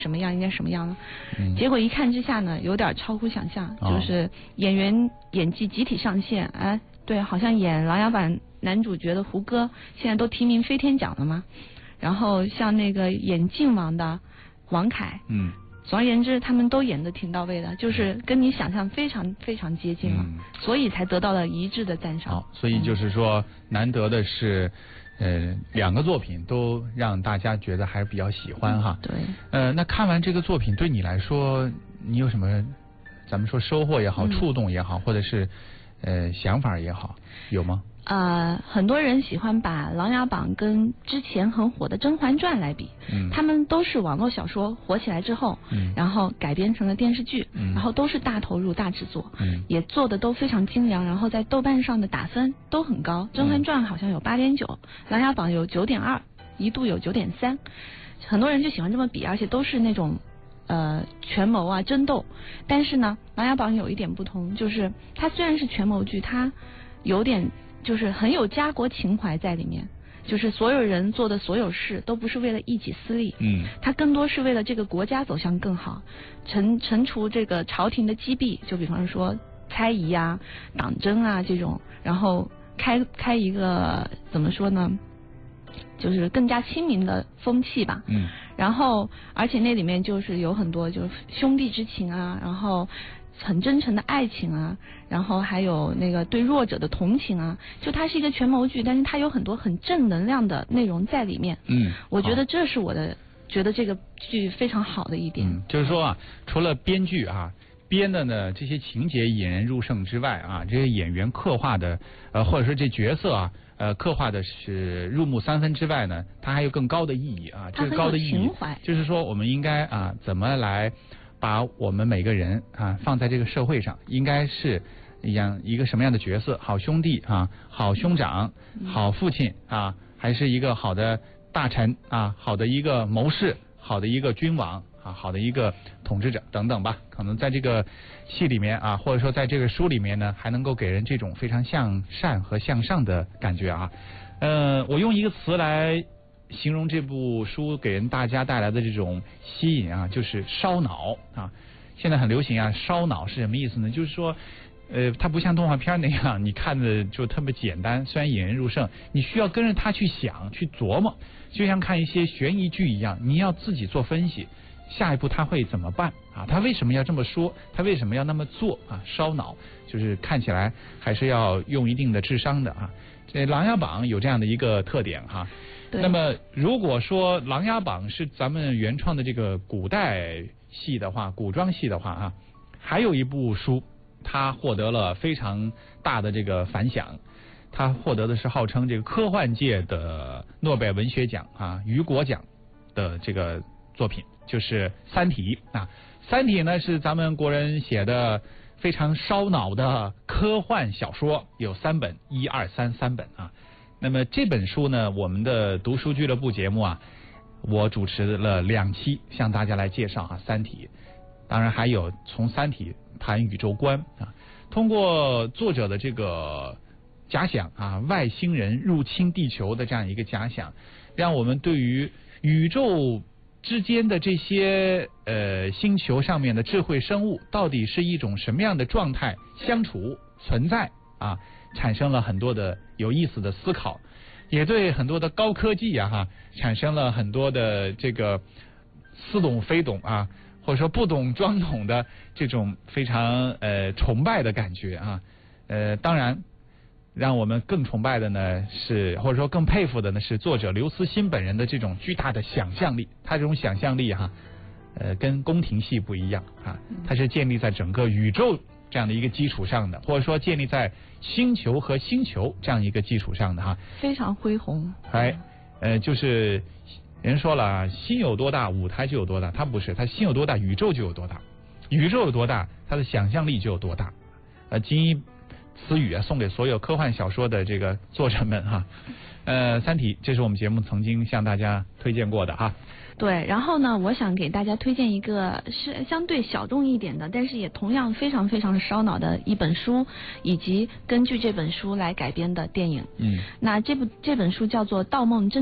什么样应该什么样呢？结果一看之下呢，有点超乎想象，就是演员演技集体上线，哎，对，好像演《琅琊榜》男主角的胡歌现在都提名飞天奖了嘛。然后像那个演靖王的王凯，总而言之，他们都演得挺到位的，就是跟你想象非常非常接近了，所以才得到了一致的赞赏。 好，所以就是说，难得的是，两个作品都让大家觉得还是比较喜欢哈。 对。 那看完这个作品，对你来说，你有什么，咱们说收获也好，触动也好，或者是想法也好，有吗？ 很多人喜欢把《琅琊榜》跟之前很火的《甄嬛传》来比，他们都是网络小说火起来之后，然后改编成了电视剧，然后都是大投入、大制作，也做的都非常精良，然后在豆瓣上的打分都很高，《甄嬛传》好像有8.9，《琅琊榜》有9.2，一度有9.3，很多人就喜欢这么比，而且都是那种权谋啊、争斗，但是呢，《琅琊榜》有一点不同，就是它虽然是权谋剧，它有点就是很有家国情怀在里面，就是所有人做的所有事都不是为了一己私利，它更多是为了这个国家走向更好，惩除这个朝廷的积弊，就比方说猜疑啊、党争啊这种，然后开一个怎么说呢，就是更加亲民的风气吧。然后而且那里面就是有很多就是兄弟之情啊，然后很真诚的爱情啊，然后还有那个对弱者的同情啊，就它是一个权谋剧，但是它有很多很正能量的内容在里面。我觉得这是我的觉得这个剧非常好的一点。 就是说啊，除了编剧啊编的呢这些情节引人入胜之外啊，这些演员刻画的或者说这角色啊刻画的是入木三分之外呢，它还有更高的意义啊。这个高的意义就是说我们应该啊怎么来把我们每个人啊放在这个社会上，应该是一个什么样的角色？好兄弟啊，好兄长，好父亲啊，还是一个好的大臣啊，好的一个谋士，好的一个君王啊，好的一个统治者等等吧。可能在这个戏里面啊，或者说在这个书里面呢，还能够给人这种非常向善和向上的感觉啊。我用一个词来形容这部书给人大家带来的这种吸引啊，就是烧脑啊。现在很流行啊，烧脑是什么意思呢？就是说它不像动画片那样你看的就特别简单，虽然引人入胜，你需要跟着它去想去琢磨，就像看一些悬疑剧一样，你要自己做分析，下一步他会怎么办啊？他为什么要这么说？他为什么要那么做啊？烧脑就是看起来还是要用一定的智商的啊。这《琅琊榜》有这样的一个特点哈。那么如果说《琅琊榜》是咱们原创的这个古代戏的话，古装戏的话啊，还有一部书它获得了非常大的这个反响，它获得的是号称这个科幻界的诺贝尔文学奖啊雨果奖的这个作品，就是《三体》啊。《三体》呢是咱们国人写的非常烧脑的科幻小说，有3本，1、2、3本啊。那么这本书呢，我们的读书俱乐部节目啊，我主持了2期，向大家来介绍《三体》。当然还有从《三体》谈宇宙观啊，通过作者的这个假想啊，外星人入侵地球的这样一个假想，让我们对于宇宙之间的这些星球上面的智慧生物到底是一种什么样的状态相处存在啊，产生了很多的有意思的思考，也对很多的高科技产生了很多的这个似懂非懂啊，或者说不懂装懂的这种非常崇拜的感觉啊。当然让我们更崇拜的呢是，或者说更佩服的呢是作者刘慈欣本人的这种巨大的想象力。他这种想象力跟宫廷戏不一样啊，它是建立在整个宇宙这样的一个基础上的，或者说建立在星球和星球这样一个基础上的非常恢宏。 就是人说了，心有多大舞台就有多大，他不是，他心有多大宇宙就有多大，宇宙有多大他的想象力就有多大。谨以此语送给所有科幻小说的这个作者们三体这是我们节目曾经向大家推荐过的对，然后呢，我想给大家推荐一个是相对小众一点的，但是也同样非常非常烧脑的一本书，以及根据这本书来改编的电影。那这本书叫做《盗梦侦探》，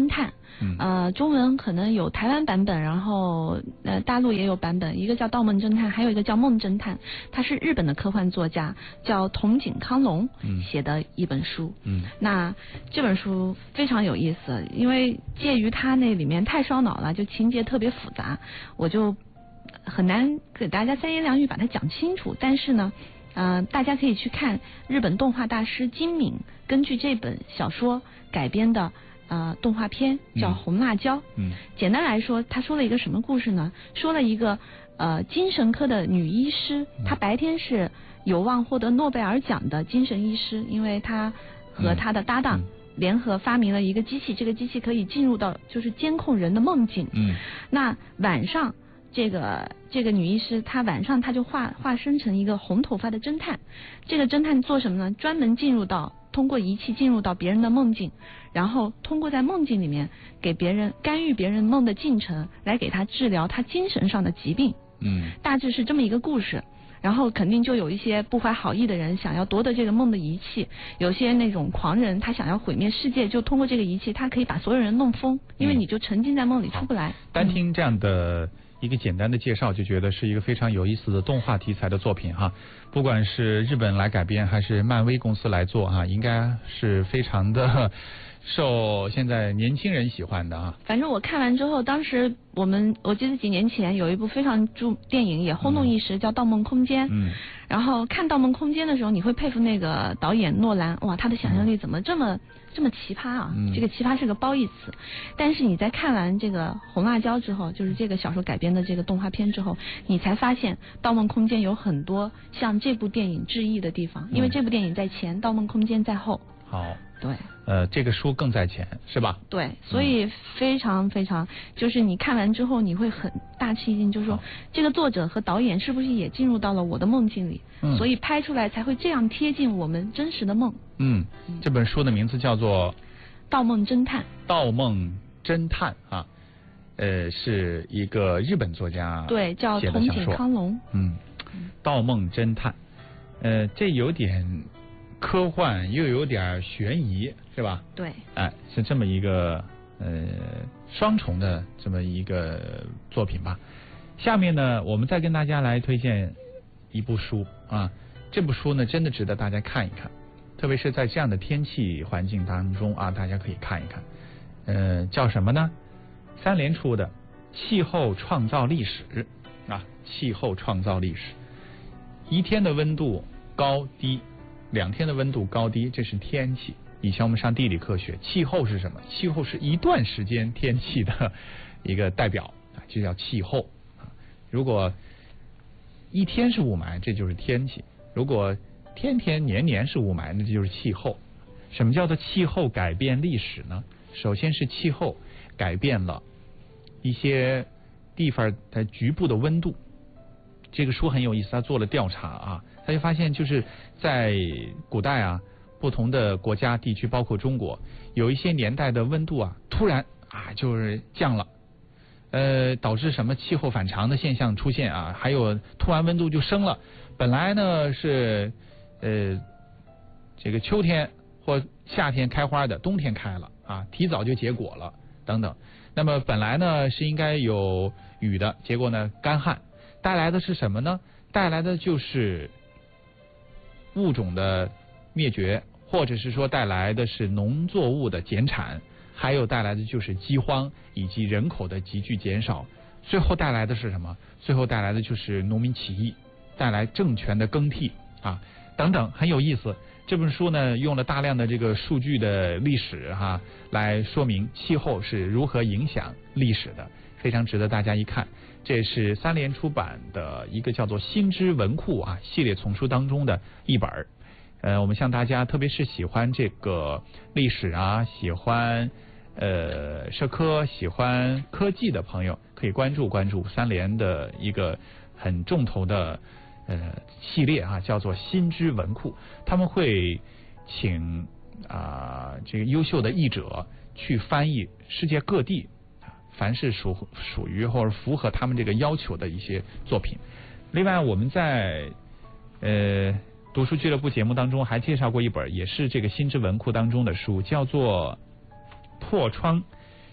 中文可能有台湾版本，然后大陆也有版本，一个叫《盗梦侦探》，还有一个叫《梦侦探》，它是日本的科幻作家叫筒井康隆写的一本书。那这本书非常有意思，因为介于它那里面太烧脑了，就情节特别复杂，我就很难给大家三言两语把它讲清楚。但是呢大家可以去看日本动画大师金敏根据这本小说改编的动画片叫《红辣椒》。简单来说，他说了一个什么故事呢？说了一个精神科的女医师，她白天是有望获得诺贝尔奖的精神医师，因为她和她的搭档联合发明了一个机器，这个机器可以进入到就是监控人的梦境。那晚上这个女医师，她晚上她就化身成一个红头发的侦探。这个侦探做什么呢？专门通过仪器进入到别人的梦境，然后通过在梦境里面给别人干预别人梦的进程，来给他治疗他精神上的疾病。大致是这么一个故事。然后肯定就有一些不怀好意的人想要夺得这个梦的仪器，有些那种狂人他想要毁灭世界，就通过这个仪器他可以把所有人弄疯，因为你就沉浸在梦里出不来。 单听这样的一个简单的介绍就觉得是一个非常有意思的动画题材的作品哈，不管是日本来改编还是漫威公司来做哈，应该是非常的受现在年轻人喜欢的啊。 反正我看完之后，当时我记得几年前有一部非常电影也轰动一时，叫《盗梦空间》。然后看《盗梦空间》的时候，你会佩服那个导演诺兰，哇，他的想象力怎么这么奇葩啊！这个奇葩是个褒义词。但是你在看完这个《红辣椒》之后，就是这个小说改编的这个动画片之后，你才发现《盗梦空间》有很多向这部电影致意的地方，因为这部电影在前，《盗梦空间》在后。 好。 对。 这个书更在前是吧？ 对，所以非常非常，就是你看完之后你会很大吃一惊，就是说这个作者和导演是不是也进入到了我的梦境里，所以拍出来才会这样贴近我们真实的梦。 这本书的名字叫做《 盗梦侦探》。 盗梦侦探啊，是一个日本作家对，叫筒井康隆。 盗梦侦探，这有点科幻又有点悬疑是吧？ 对。 是这么一个双重的这么一个作品吧。下面呢，我们再跟大家来推荐一部书啊，这部书呢真的值得大家看一看，特别是在这样的天气环境当中啊，大家可以看一看。叫什么呢？三联出的《气候创造历史》啊，气候创造历史。一天的温度高低，2天的温度高低，这是天气。以前我们上地理课学，气候是什么？气候是一段时间天气的一个代表，就叫气候。如果一天是雾霾，这就是天气；如果天天年年是雾霾，那这就是气候。什么叫做气候改变历史呢？首先是气候改变了一些地方的局部的温度。这个书很有意思，他做了调查啊，他就发现就是在古代啊，不同的国家地区，包括中国，有一些年代的温度啊，突然就是降了，导致什么气候反常的现象出现啊，还有突然温度就升了。本来呢是这个秋天或夏天开花的，冬天开了啊，提早就结果了等等。那么本来呢是应该有雨的，结果呢干旱。带来的是什么呢？带来的就是物种的灭绝，或者是说带来的是农作物的减产，还有带来的就是饥荒以及人口的急剧减少。最后带来的是什么？最后带来的就是农民起义，带来政权的更替啊等等，很有意思。这本书呢用了大量的这个数据的历史来说明气候是如何影响历史的，非常值得大家一看。这是三联出版的一个叫做《新知文库》系列丛书当中的一本。我们向大家，特别是喜欢这个历史喜欢社科、喜欢科技的朋友，可以关注三联的一个很重头的系列叫做《新知文库》。他们会请这个优秀的译者去翻译世界各地凡是属于或者符合他们这个要求的一些作品。另外我们在读书俱乐部节目当中还介绍过一本也是这个新知文库当中的书，叫做《破窗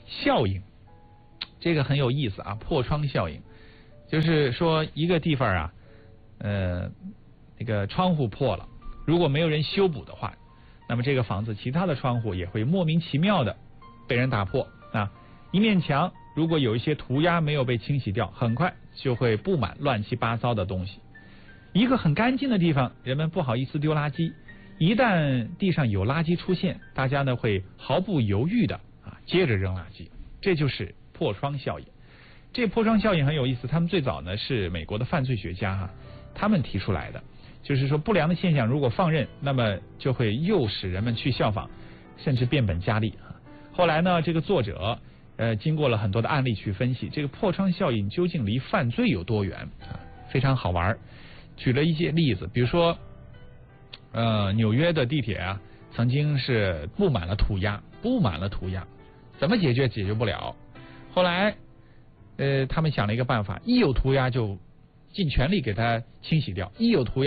效应，这个很有意思啊，破窗效应，就是说一个地方啊，那个窗户破了，如果没有人修补的话，那么这个房子其他的窗户也会莫名其妙的被人打破啊。一面墙如果有一些涂鸦没有被清洗掉，很快就会布满乱七八糟的东西。一个很干净的地方，人们不好意思丢垃圾，一旦地上有垃圾出现，大家呢会毫不犹豫的接着扔垃圾，这就是破窗效应。这破窗效应很有意思，他们最早呢是美国的犯罪学家他们提出来的，就是说不良的现象如果放任，那么就会诱使人们去效仿，甚至变本加厉。后来呢，这个作者经过了很多的案例去分析，这个破窗效应究竟离犯罪有多远非常好玩。举了一些例子，比如说纽约的地铁曾经是布满了涂鸦，怎么解决不了。后来他们想了一个办法，一有涂鸦就尽全力给它清洗掉，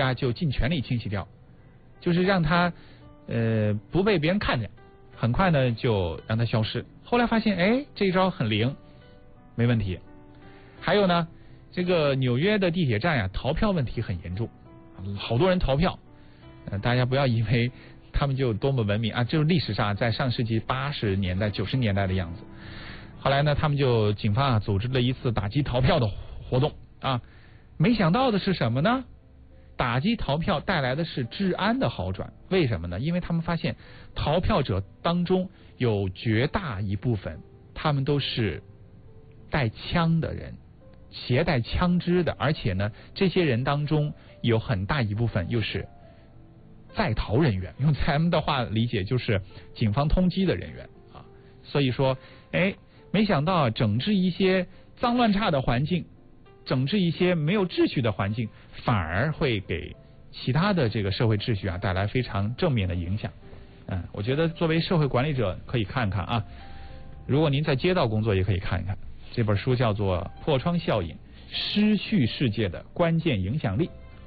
就是让它不被别人看见，很快呢就让它消失。后来发现这一招很灵，没问题。还有呢，这个纽约的地铁站逃票问题很严重，好多人逃票。大家不要以为他们就多么文明就是历史上在上世纪80年代90年代的样子。后来呢，他们就警方组织了一次打击逃票的活动没想到的是什么呢？打击逃票带来的是治安的好转。为什么呢？因为他们发现逃票者当中有绝大一部分他们都是带枪的人，携带枪支的，而且呢这些人当中有很大一部分又是在逃人员，用咱们的话理解就是警方通缉的人员所以说没想到整治一些脏乱差的环境，整治一些没有秩序的环境，反而会给其他的这个社会秩序带来非常正面的影响。我觉得作为社会管理者可以看看如果您在街道工作也可以看一看，这本书叫做《破窗效应：失序世界的关键影响力》。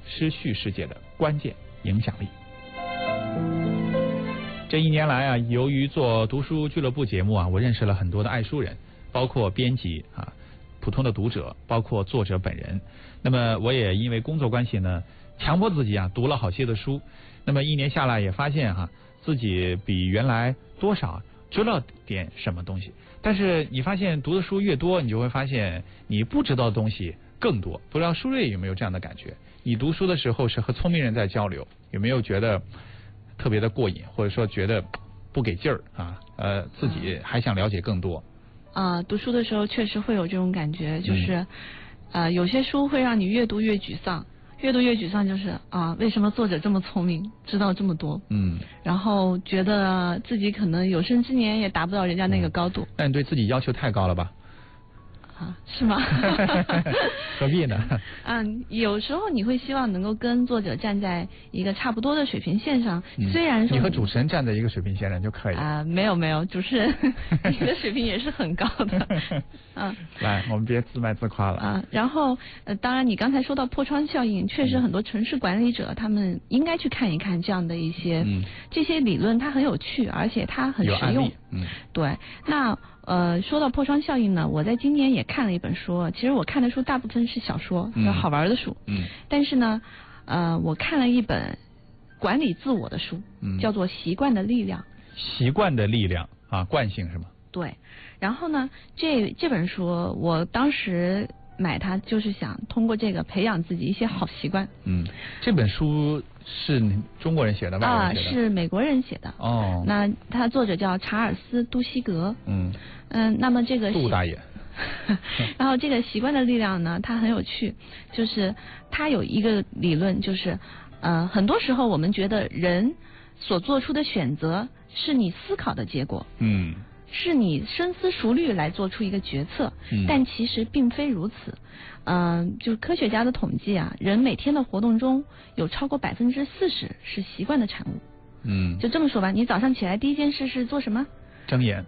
这一年来由于做读书俱乐部节目我认识了很多的爱书人，包括编辑普通的读者，包括作者本人。那么我也因为工作关系呢，强迫自己读了好些的书。那么一年下来也发现自己比原来多少知道点什么东西。但是你发现读的书越多，你就会发现你不知道的东西更多。不知道舒瑞有没有这样的感觉？你读书的时候是和聪明人在交流，有没有觉得特别的过瘾，或者说觉得不给劲儿自己还想了解更多？ 读书的时候确实会有这种感觉，就是有些书会让你越读越沮丧，就是为什么作者这么聪明，知道这么多？然后觉得自己可能有生之年也达不到人家那个高度。 那你对自己要求太高了吧？ 是吗？ 何必呢？ 有时候你会希望能够跟作者站在一个差不多的水平线上，虽然说你和主持人站在一个水平线上就可以没有，主持人你的水平也是很高的来，我们别自卖自夸了然后当然你刚才说到破窗效应，确实很多城市管理者他们应该去看一看这样的一些这些理论，它很有趣，而且它很实用。对，那说到破窗效应呢，我在今年也看了一本书。其实我看的书大部分是小说，好玩的书。但是呢，我看了一本管理自我的书，叫做《习惯的力量》。 习惯的力量惯性是吗？ 对。然后呢，这本书我当时买它就是想通过这个培养自己一些好习惯。 这本书是中国人写的，外国人写的？ 是美国人写的。那他作者叫查尔斯·杜西格。那么这个杜大爷。 然后这个习惯的力量呢，它很有趣，就是它有一个理论，就是很多时候我们觉得人所做出的选择是你思考的结果。是你深思熟虑来做出一个决策，但其实并非如此。就是科学家的统计人每天的活动中有超过40%是习惯的产物。就这么说吧，你早上起来第一件事是做什么？ 睁眼。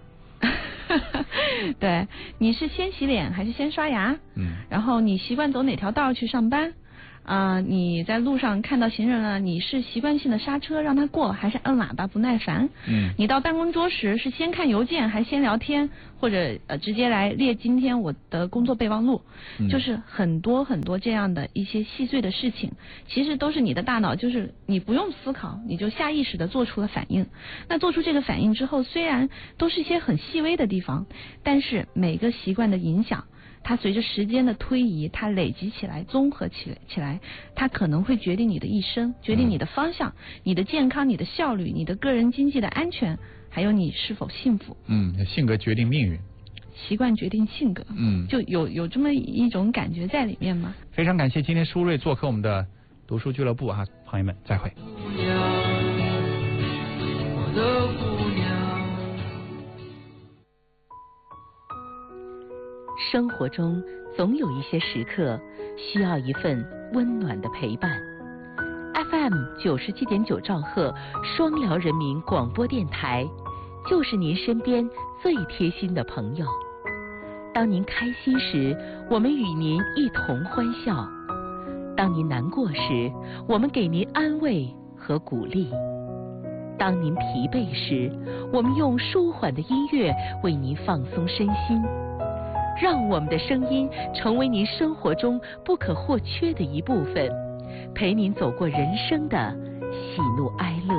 对，你是先洗脸还是先刷牙？然后你习惯走哪条道去上班？ 你在路上看到行人了，你是习惯性的刹车让他过，还是摁喇叭不耐烦？你到办公桌时是先看邮件，还是先聊天，或者直接来列今天我的工作备忘录？就是很多很多这样的一些细碎的事情，其实都是你的大脑，就是你不用思考，你就下意识的做出了反应。那做出这个反应之后，虽然都是一些很细微的地方，但是每个习惯的影响，它随着时间的推移，它累积起来，综合起来，它可能会决定你的一生，决定你的方向，你的健康，你的效率，你的个人经济的安全，还有你是否幸福。 性格决定命运， 习惯决定性格。就有这么一种感觉在里面吗？ 非常感谢今天舒瑞做客我们的读书俱乐部啊，朋友们再会。我的姑娘。 生活中总有一些时刻需要一份温暖的陪伴。FM 97.9兆赫双辽人民广播电台，就是您身边最贴心的朋友。当您开心时，我们与您一同欢笑；当您难过时，我们给您安慰和鼓励；当您疲惫时，我们用舒缓的音乐为您放松身心。让我们的声音成为您生活中不可或缺的一部分，陪您走过人生的喜怒哀乐。